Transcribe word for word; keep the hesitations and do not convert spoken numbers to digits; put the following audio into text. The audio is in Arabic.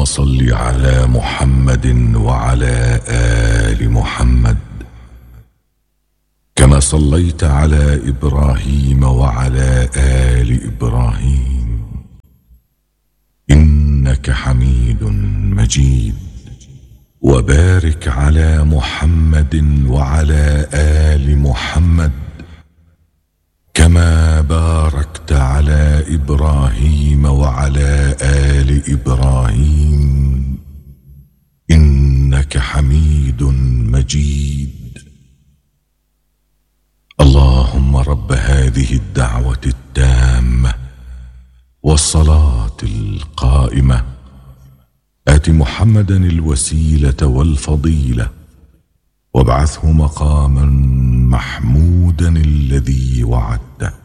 اللهم صل على محمد وعلى آل محمد كما صليت على إبراهيم وعلى آل إبراهيم إنك حميد مجيد. وبارك على محمد وعلى آل محمد كما باركت على إبراهيم وعلى آل إبراهيم إنك حميد مجيد. اللهم رب هذه الدعوة التامة والصلاة القائمة آت محمدا الوسيلة والفضيلة وابعثه مقاما محمودا الذي وعدته.